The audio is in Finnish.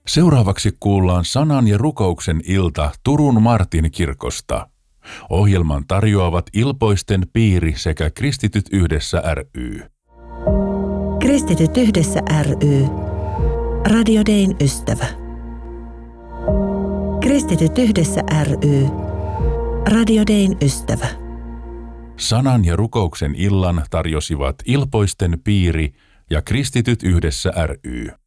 Seuraavaksi kuullaan sanan ja rukouksen ilta Turun Martin kirkosta. Ohjelman tarjoavat Ilpoisten piiri sekä Kristityt yhdessä ry. Kristityt yhdessä ry. Radio Dayn ystävä. Kristityt yhdessä ry. Radio Dayn ystävä. Sanan ja rukouksen illan tarjosivat Ilpoisten piiri ja Kristityt yhdessä ry.